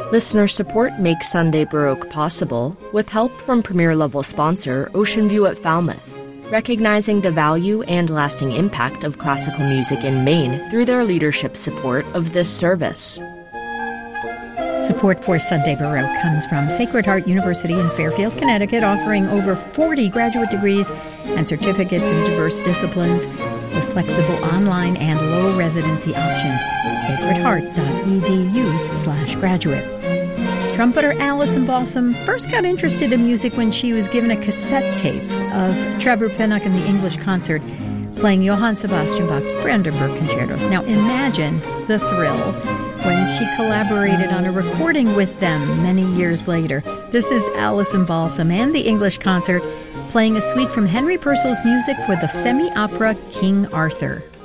Listener support makes Sunday Baroque possible with help from premier-level sponsor Ocean View at Falmouth, recognizing the value and lasting impact of classical music in Maine through their leadership support of this service. Support for Sunday Baroque comes from Sacred Heart University in Fairfield, Connecticut, offering over 40 graduate degrees and certificates in diverse disciplines with flexible online and low residency options. sacredheart.edu/graduate. Trumpeter Alison Balsam first got interested in music when she was given a cassette tape of Trevor Pinnock and the English Concert playing Johann Sebastian Bach's Brandenburg Concertos. Now imagine the thrill when she collaborated on a recording with them many years later. This is Alison Balsam and the English Concert playing a suite from Henry Purcell's music for the semi-opera King Arthur.